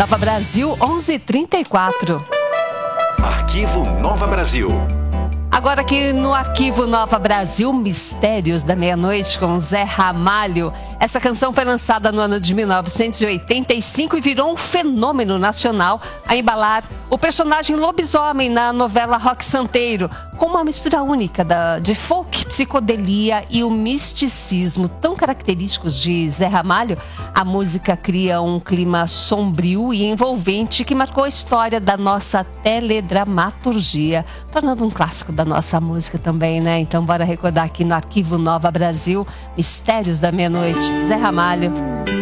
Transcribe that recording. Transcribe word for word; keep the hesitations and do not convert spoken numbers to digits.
Nova Brasil, onze e trinta e quatro. Arquivo Nova Brasil. Agora aqui no Arquivo Nova Brasil, Mistérios da Meia-Noite com Zé Ramalho. Essa canção foi lançada no ano de mil novecentos e oitenta e cinco e virou um fenômeno nacional a embalar o personagem lobisomem na novela Roque Santeiro, com uma mistura única da, de folk, psicodelia e o misticismo tão característicos de Zé Ramalho. A música cria um clima sombrio e envolvente que marcou a história da nossa teledramaturgia, tornando um clássico da nossa música também, né? Então bora recordar aqui no Arquivo Nova Brasil, Mistérios da Meia-Noite, Zé Ramalho.